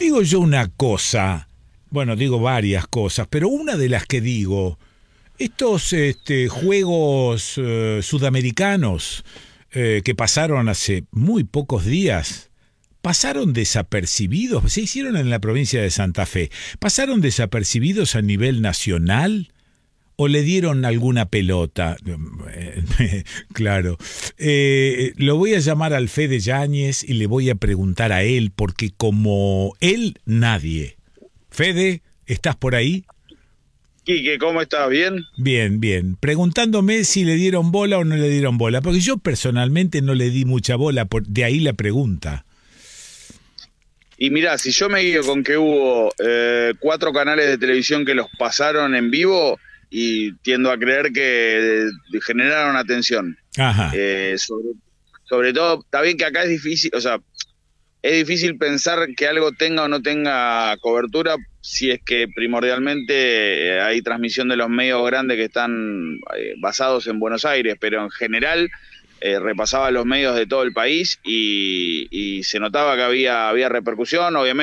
digo yo una cosa, bueno, digo varias cosas, pero una de las que digo, estos juegos sudamericanos que pasaron hace muy pocos días, pasaron desapercibidos, se hicieron en la provincia de Santa Fe, pasaron desapercibidos a nivel nacional. ¿O le dieron alguna pelota? Claro. Lo voy a llamar al Fede Yáñez y le voy a preguntar a él, porque como él, nadie. Fede, ¿estás por ahí? Quique, ¿cómo estás? ¿Bien? Bien, bien. Preguntándome si le dieron bola o no le dieron bola, porque yo personalmente no le di mucha bola, de ahí la pregunta. Y mirá, si yo me guío con que hubo 4 canales de televisión que los pasaron en vivo, y tiendo a creer que generaron atención. Ajá. Sobre todo, está bien que acá es difícil, o sea, es difícil pensar que algo tenga o no tenga cobertura si es que primordialmente hay transmisión de los medios grandes que están basados en Buenos Aires, pero en general repasaba los medios de todo el país y se notaba que había repercusión, obviamente.